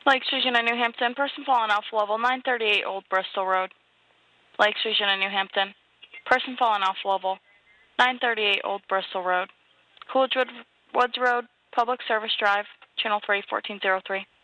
Lakes Region of New Hampton, person fallen off level 938 Old Bristol Road. Lakes Region of New Hampton, person fallen off level 938 Old Bristol Road. Coolidge Woods Road, Public Service Drive, Channel 3, 1403.